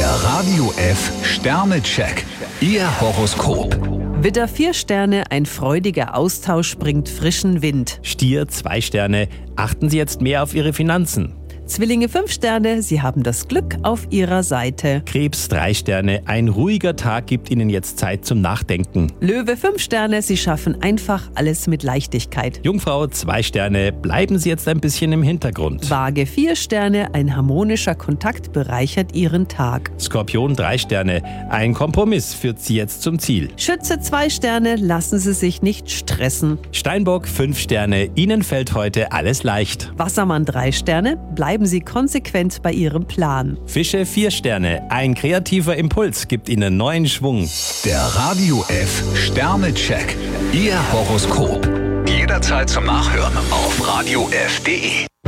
Der Radio F Sternecheck. Ihr Horoskop. Widder 4 Sterne, ein freudiger Austausch bringt frischen Wind. Stier 2 Sterne, achten Sie jetzt mehr auf Ihre Finanzen. Zwillinge 5 Sterne, Sie haben das Glück auf Ihrer Seite. Krebs 3 Sterne, ein ruhiger Tag gibt Ihnen jetzt Zeit zum Nachdenken. Löwe 5 Sterne, Sie schaffen einfach alles mit Leichtigkeit. Jungfrau 2 Sterne, bleiben Sie jetzt ein bisschen im Hintergrund. Waage 4 Sterne, ein harmonischer Kontakt bereichert Ihren Tag. Skorpion 3 Sterne, ein Kompromiss führt Sie jetzt zum Ziel. Schütze 2 Sterne, lassen Sie sich nicht stressen. Steinbock 5 Sterne, Ihnen fällt heute alles leicht. Wassermann 3 Sterne, bleiben Sie konsequent bei Ihrem Plan. Fische 4 Sterne, ein kreativer Impuls gibt Ihnen neuen Schwung. Der Radio F Sternecheck. Ihr Horoskop. Jederzeit zum Nachhören auf radiof.de.